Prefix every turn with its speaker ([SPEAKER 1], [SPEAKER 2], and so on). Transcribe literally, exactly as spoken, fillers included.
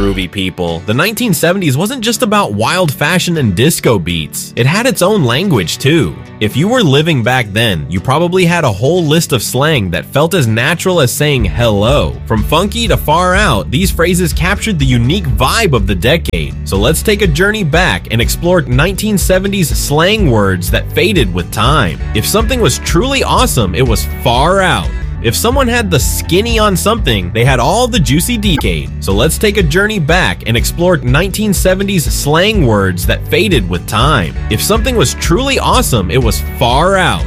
[SPEAKER 1] groovy people. The nineteen seventies wasn't just about wild fashion and disco beats. It had its own language too. If you were living back then, you probably had a whole list of slang that felt as natural as saying hello. From funky to far out, these phrases captured the unique vibe of the decade. So let's take a journey back and explore nineteen seventies slang words that faded with time. If something was truly awesome, it was far out. If someone had the skinny on something, they had all the juicy decade. So let's take a journey back and explore nineteen seventies slang words that faded with time. If something was truly awesome, it was far out.